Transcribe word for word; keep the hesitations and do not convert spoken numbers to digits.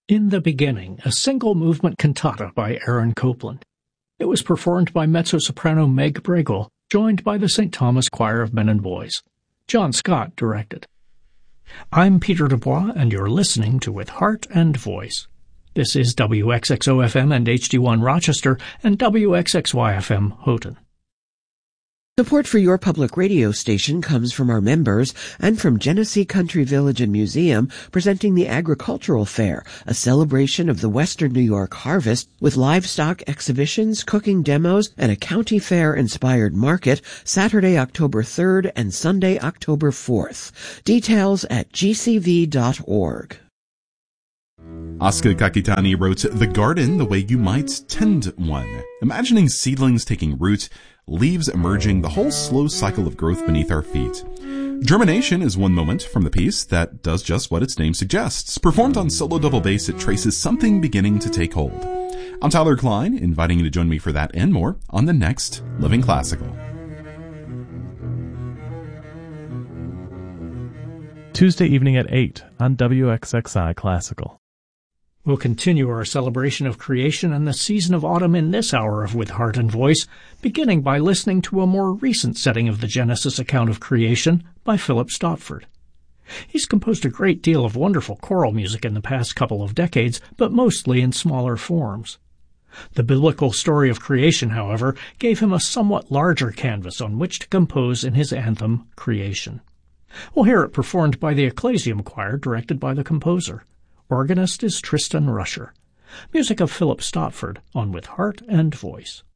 In the Beginning, a single-movement cantata by Aaron Copland. It was performed by mezzo-soprano Meg Bregel, joined by the Saint Thomas Choir of Men and Boys. John Scott directed. I'm Peter Dubois, and you're listening to With Heart and Voice. This is W X X O F M and H D one Rochester and W X X Y F M Houghton. Support for your public radio station comes from our members and from Genesee Country Village and Museum, presenting the Agricultural Fair, a celebration of the Western New York harvest with livestock exhibitions, cooking demos, and a county fair-inspired market, Saturday, October third and Sunday, October fourth. Details at g c v dot org. Asuka Kakitani wrote, "The garden the way you might tend one. Imagining seedlings taking root, leaves emerging, the whole slow cycle of growth beneath our feet. Germination is one moment from the piece that does just what its name suggests. Performed on solo double bass, it traces something beginning to take hold." I'm Tyler Klein, inviting you to join me for that and more on the next Living Classical. Tuesday evening at eight on W X X I Classical. We'll continue our celebration of creation and the season of autumn in this hour of With Heart and Voice, beginning by listening to a more recent setting of the Genesis account of creation by Philip Stopford. He's composed a great deal of wonderful choral music in the past couple of decades, but mostly in smaller forms. The biblical story of creation, however, gave him a somewhat larger canvas on which to compose in his anthem, Creation. We'll hear it performed by the Ecclesiam Choir, directed by the composer. Organist is Tristan Rusher. Music of Philip Stopford on With Heart and Voice.